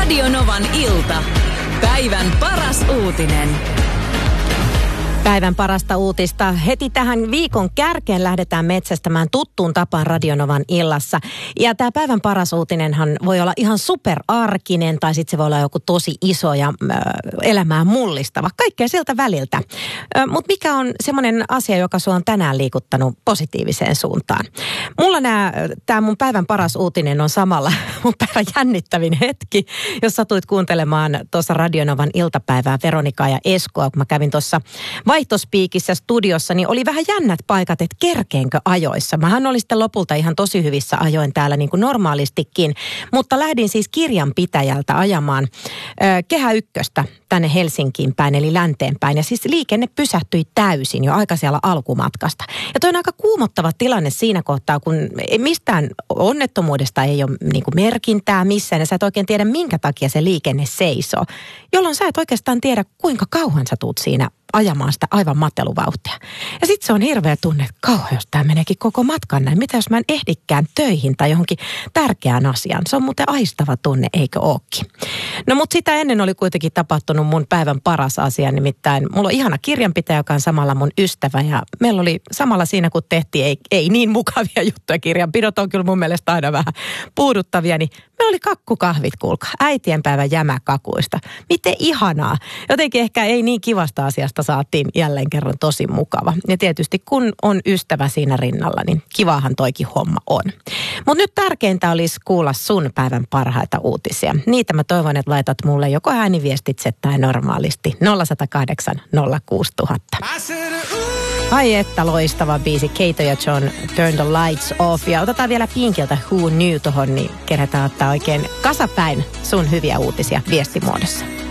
Radio Novan ilta. Päivän paras uutinen. Päivän parasta uutista. Heti tähän viikon kärkeen lähdetään metsästämään tuttuun tapaan Radio Novan illassa. Ja tämä päivän paras uutinenhan voi olla ihan superarkinen tai sitten se voi olla joku tosi iso ja elämää mullistava. Kaikkea siltä väliltä. Mutta mikä on semmoinen asia, joka sua on tänään liikuttanut positiiviseen suuntaan? Mulla tämä mun päivän paras uutinen on samalla mun päivän jännittävin hetki, jos satuit kuuntelemaan tuossa Radio Novan iltapäivää Veronikaa ja Eskoa, kun mä kävin tuossa vaihtospiikissä studiossa, niin oli vähän jännät paikat, että kerkeenkö ajoissa. Mähän olin sitten lopulta ihan tosi hyvissä ajoin täällä niin kuin normaalistikin, mutta lähdin siis kirjanpitäjältä ajamaan Kehä Ykköstä tänne Helsinkiin päin, eli länteen päin. Ja siis liikenne pysähtyi täysin jo aika siellä alkumatkasta. Ja toi on aika kuumottava tilanne siinä kohtaa, kun mistään onnettomuudesta ei ole niin kuin merkintää missään, ja sä et oikein tiedä, minkä takia se liikenne seisoo. Jolloin sä et oikeastaan tiedä, kuinka kauan sä tuut siinä ajamaan sitä aivan matteluvauhtia. Ja sitten se on hirveä tunne, että kauan jos tämä meneekin koko matkan näin. Mitä jos mä en ehdikään töihin tai johonkin tärkeään asiaan? Se on muuten aistava tunne, eikö ookin? No mutta sitä ennen oli kuitenkin tapahtunut mun päivän paras asia, nimittäin mulla on ihana kirjanpitäjä, joka on samalla mun ystävä ja meillä oli samalla siinä, kun tehtiin ei niin mukavia juttuja. Kirjanpidot on kyllä mun mielestä aina vähän puuduttavia, niin me oli kakkukahvit, kuulkaa. Äitienpäivän jämäkakuista. Miten ihanaa. Jotenkin ehkä ei niin kivasta asiasta saatiin jälleen kerran tosi mukava. Ja tietysti kun on ystävä siinä rinnalla, niin kivahan toikin homma on. Mutta nyt tärkeintä olisi kuulla sun päivän parhaita uutisia. Niitä mä toivon, että laitat mulle joko ääniviestitse tai normaalisti 0108 06000. Ai että loistava biisi. Keito ja John, Turn the Lights Off. Ja otetaan vielä Pinkiltä Who Knew tohon, niin kerätään ottaa oikein kasapäin sun hyviä uutisia viestimuodossa.